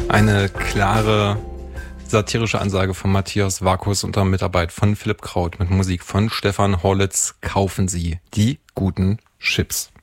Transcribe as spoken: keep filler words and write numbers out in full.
Eine klare satirische Ansage von Matthias Vakus unter Mitarbeit von Philipp Kraut mit Musik von Stefan Horlitz. Kaufen Sie die guten Chips.